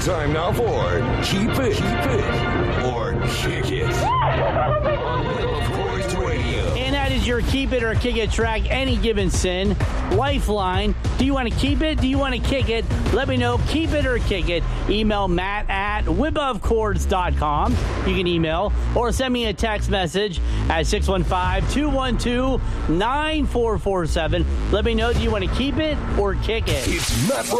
Time now for Keep It, or Kick It. On Will of Course Radio. And that is your Keep It or Kick It track, Any Given Sin. Lifeline. Do you want to keep it? Do you want to kick it? Let me know. Keep it or kick it. Email Matt at wibofcords.com. You can email or send me a text message at 615-212-9447. Let me know. Do you want to keep it or kick it? It's Matt